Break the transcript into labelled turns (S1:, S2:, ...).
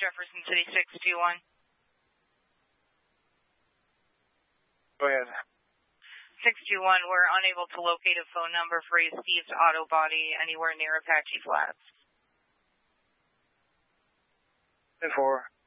S1: Jefferson City 621.
S2: Go ahead.
S1: 621, we're unable to locate a phone number for a Steve's Auto Body anywhere near Apache Flats.
S2: 10-4.